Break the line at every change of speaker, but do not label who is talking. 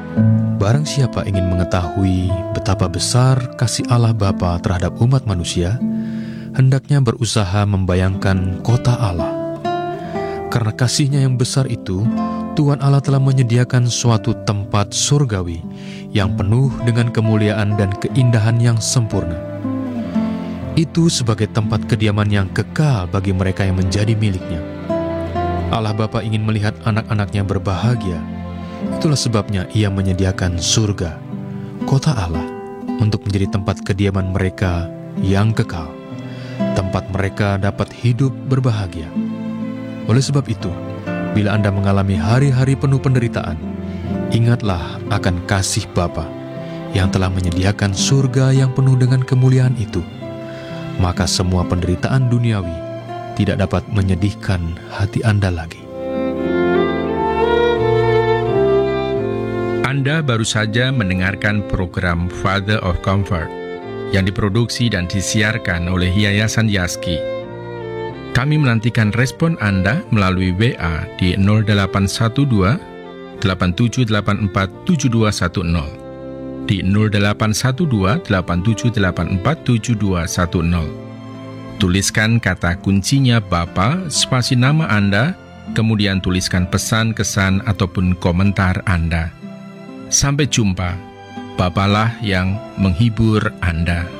Barang siapa ingin mengetahui betapa besar kasih Allah Bapa terhadap umat manusia, hendaknya berusaha membayangkan kota Allah. Karena kasih-Nya yang besar itu, Tuhan Allah telah menyediakan suatu tempat surgawi yang penuh dengan kemuliaan dan keindahan yang sempurna. Itu sebagai tempat kediaman yang kekal bagi mereka yang menjadi milik-Nya. Allah Bapa ingin melihat anak-anak-Nya berbahagia. Itulah sebabnya Ia menyediakan surga, kota Allah, untuk menjadi tempat kediaman mereka yang kekal, tempat mereka dapat hidup berbahagia. Oleh sebab itu, bila Anda mengalami hari-hari penuh penderitaan, ingatlah akan kasih Bapa yang telah menyediakan surga yang penuh dengan kemuliaan itu. Maka semua penderitaan duniawi tidak dapat menyedihkan hati Anda lagi.
Anda baru saja mendengarkan program Father of Comfort yang diproduksi dan disiarkan oleh Yayasan Yaski. Kami menantikan respon Anda melalui WA di 0812 8784 7210, di 0812 8784 7210. Tuliskan kata kuncinya Bapa, spasi nama Anda, kemudian tuliskan pesan, kesan, ataupun komentar Anda. Sampai jumpa, Bapalah yang menghibur Anda.